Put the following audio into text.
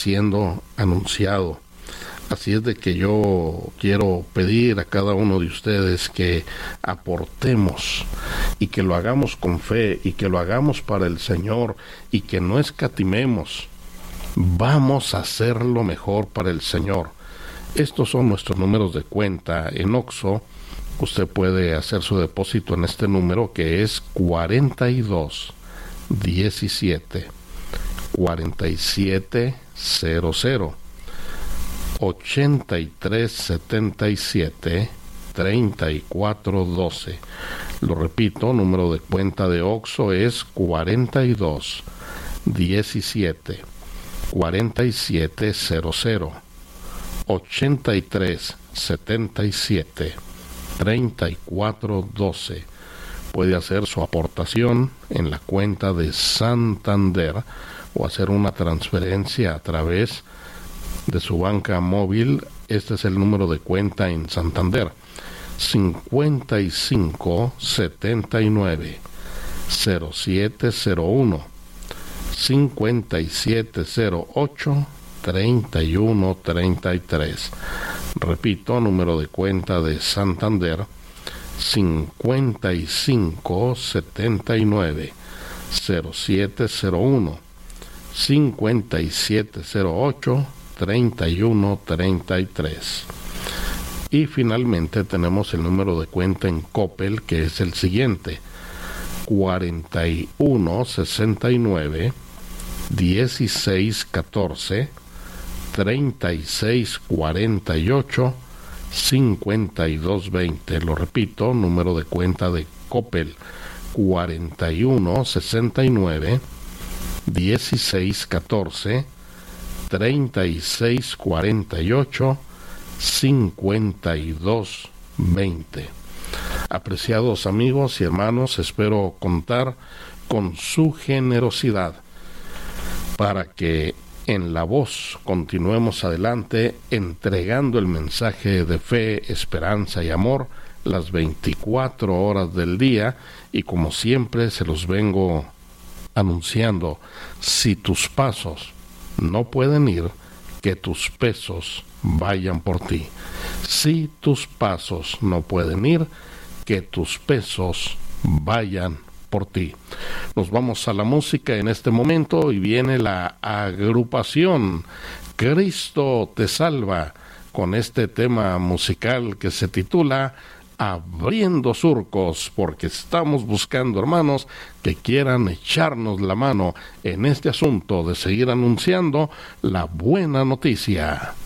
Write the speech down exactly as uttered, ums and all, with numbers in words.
siendo anunciado. Así es de que yo quiero pedir a cada uno de ustedes que aportemos y que lo hagamos con fe y que lo hagamos para el Señor y que no escatimemos. Vamos a hacerlo mejor para el Señor. Estos son nuestros números de cuenta en Oxxo. Usted puede hacer su depósito en este número que es cuarenta y dos diecisiete cuarenta y siete cero cero ochenta y tres setenta y siete treinta y cuatro doce. Lo repito, número de cuenta de Oxxo es cuarenta y dos diecisiete cuarenta y siete cero cero ochenta y tres setenta y siete treinta y cuatro doce. Puede hacer su aportación en la cuenta de Santander o hacer una transferencia a través de su banca móvil. Este es el número de cuenta en Santander: cincuenta y cinco setenta y nueve cero siete cero uno cincuenta y siete cero ocho treinta y uno treinta y tres. Repito, número de cuenta de Santander: cincuenta y cinco setenta y nueve cero siete cero uno cincuenta y siete cero ocho treinta y uno treinta y tres. Y finalmente tenemos el número de cuenta en Coppel, que es el siguiente: cuarenta y uno sesenta y nueve dieciséis catorce treinta y seis cuarenta y ocho cincuenta y dos veinte. Lo repito, número de cuenta de Coppel: cuarenta y uno sesenta y nueve dieciséis catorce treinta y seis cuarenta y ocho cincuenta y dos veinte. Apreciados amigos y hermanos, espero contar con su generosidad para que en La Voz continuemos adelante entregando el mensaje de fe, esperanza y amor las veinticuatro horas del día. Y como siempre se los vengo anunciando, si tus pasos no pueden ir, que tus pesos vayan por ti. Si tus pasos no pueden ir, que tus pesos vayan por ti. Nos vamos a la música en este momento y viene la agrupación Cristo te salva con este tema musical que se titula Abriendo Surcos, porque estamos buscando hermanos que quieran echarnos la mano en este asunto de seguir anunciando la buena noticia.